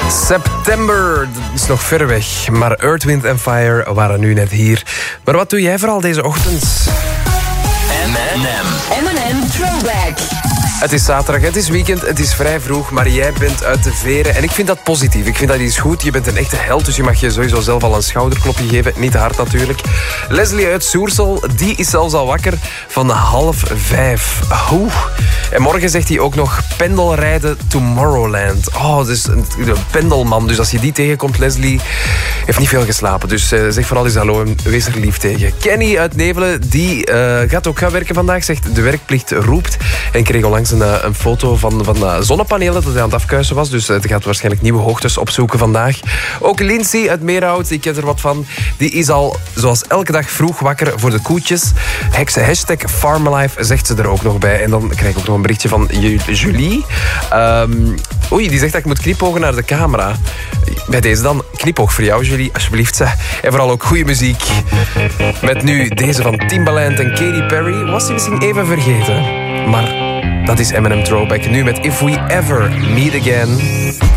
September, dat is nog ver weg. Maar Earth, Wind & Fire waren nu net hier. Maar wat doe jij vooral deze ochtend? M&M Throwback. Het is zaterdag, het is weekend, het is vrij vroeg, maar jij bent uit de veren. En ik vind dat positief, ik vind dat iets goed. Je bent een echte held, dus je mag je sowieso zelf al een schouderklopje geven. Niet te hard natuurlijk. Leslie uit Soersel, die is zelfs al wakker van 4:30. Oeh. En morgen zegt hij ook nog pendelrijden Tomorrowland. Oh, dus een pendelman. Dus als je die tegenkomt, Leslie heeft niet veel geslapen. Dus zeg vooral eens hallo en wees er lief tegen. Kenny uit Nevelen, die gaat ook gaan werken vandaag. Zegt de werkplicht roept. En kreeg onlangs een foto van zonnepanelen dat hij aan het afkuisen was. Dus het gaat waarschijnlijk nieuwe hoogtes opzoeken vandaag. Ook Lindsay uit Meerhout, die kent er wat van. Die is al, zoals elke dag, vroeg wakker voor de koetjes. Hashtag Farmlife zegt ze er ook nog bij. En dan krijg ik ook nog een berichtje van Julie. Oei, die zegt dat ik moet knipogen naar de camera. Bij deze dan knipoog voor jou, Julie, alsjeblieft. En vooral ook goede muziek. Met nu deze van Timbaland en Katy Perry. Was hij misschien even vergeten. Maar dat is M&M Throwback. Nu met If We Ever Meet Again.